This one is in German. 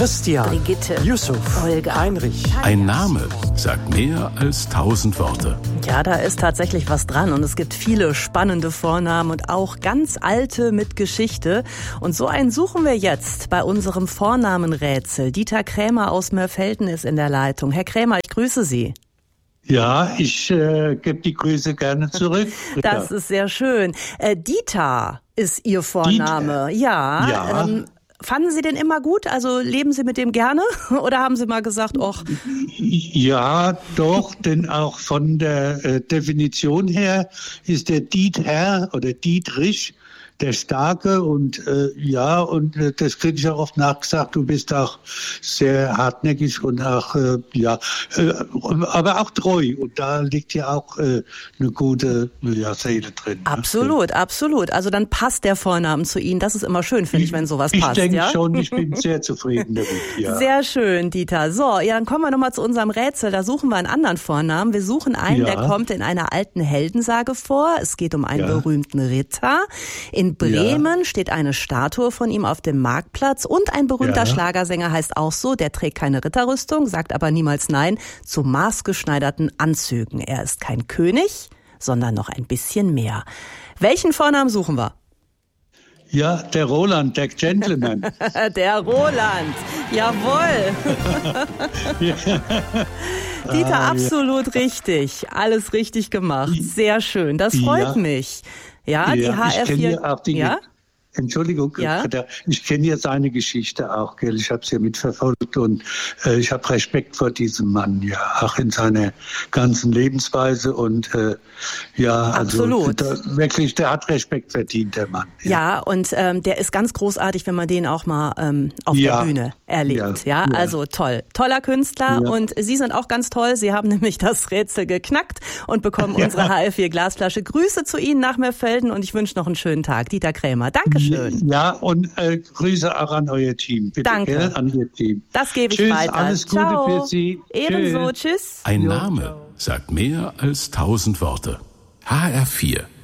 Christian, Brigitte, Yusuf, Olga, Heinrich. Ein Name sagt mehr als 1000 Worte. Ja, da ist tatsächlich was dran und es gibt viele spannende Vornamen und auch ganz alte mit Geschichte. Und so einen suchen wir jetzt bei unserem Vornamenrätsel. Dieter Krämer aus Mörfelden ist in der Leitung. Herr Krämer, ich grüße Sie. Ja, ich gebe die Grüße gerne zurück. Das ist sehr schön. Dieter ist Ihr Vorname. Dieter. Ja. Fanden Sie den immer gut? Also leben Sie mit dem gerne? Oder haben Sie mal gesagt, och? Ja, doch, denn auch von der Definition her ist der Dieter oder Dietrich der Starke und das kriege ich auch oft nachgesagt, du bist auch sehr hartnäckig und auch, aber auch treu und da liegt ja auch eine gute Seele drin. Absolut, absolut. Also dann passt der Vornamen zu Ihnen. Das ist immer schön, finde ich, wenn sowas passt. Ich denke schon, ich bin sehr zufrieden damit. Ja. Sehr schön, Dieter. So, ja, dann kommen wir nochmal zu unserem Rätsel. Da suchen wir einen anderen Vornamen. Wir suchen einen, der kommt in einer alten Heldensage vor. Es geht um einen berühmten Ritter. In Bremen steht eine Statue von ihm auf dem Marktplatz und ein berühmter Schlagersänger heißt auch so, der trägt keine Ritterrüstung, sagt aber niemals Nein zu maßgeschneiderten Anzügen. Er ist kein König, sondern noch ein bisschen mehr. Welchen Vornamen suchen wir? Ja, der Roland, der Gentleman. Der Roland, jawohl. Dieter, absolut richtig. Alles richtig gemacht. Sehr schön, das freut mich. Ja, die HR4. Entschuldigung, ich kenne ja seine Geschichte auch, gell? Ich habe es ja mitverfolgt und ich habe Respekt vor diesem Mann, ja, auch in seiner ganzen Lebensweise und absolut. Also wirklich, der hat Respekt verdient, der Mann. Ja, und der ist ganz großartig, wenn man den auch mal auf der Bühne erlebt. Ja, also toll, toller Künstler und Sie sind auch ganz toll. Sie haben nämlich das Rätsel geknackt und bekommen unsere HR4 Glasflasche. Grüße zu Ihnen nach Mörfelden und ich wünsche noch einen schönen Tag. Dieter Krämer, danke. Schön. Ja, und Grüße auch an euer Team. Bitte, danke. Gell, an Ihr Team. Das gebe ich Tschüss, weiter. Alles Gute für Sie. Ebenso. Tschüss. Ein Name sagt mehr als 1000 Worte. HR4